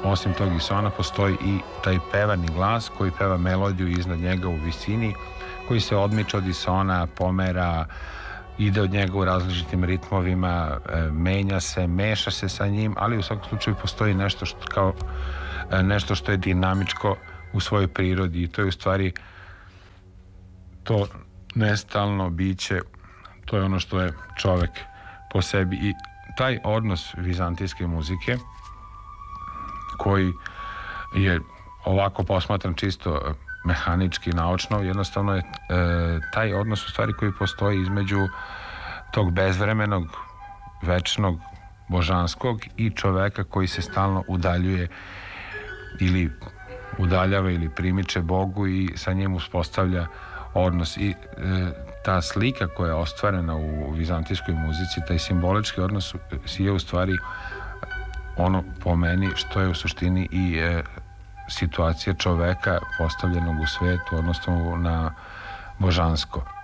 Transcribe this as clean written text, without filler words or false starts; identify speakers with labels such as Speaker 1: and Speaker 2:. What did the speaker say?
Speaker 1: osim tog Isona postoji i taj pevani glas koji peva melodiju iznad njega u visini, koji se odmiče od Isona, pomera, ide od njega u različitim ritmovima, menja se, meša se sa njim, ali u svakom slučaju postoji nešto što je dinamičko u svojoj prirodi i to je u stvari to nestalno biće, to je ono što je čovek po sebi i taj odnos vizantijske muzike koji je ovako posmatran čisto mehanički, naučno, jednostavno je taj odnos u stvari koji postoji između tog bezvremenog, večnog, božanskog i čoveka koji se stalno udaljuje ili udaljava ili primiče Bogu i sa njim uspostavlja odnos i ta slika koja je ostvarena u vizantijskoj muzici, taj simbolički odnos je u stvari ono po meni što je u suštini i situacija čoveka postavljenog u svetu, odnosno na božansko.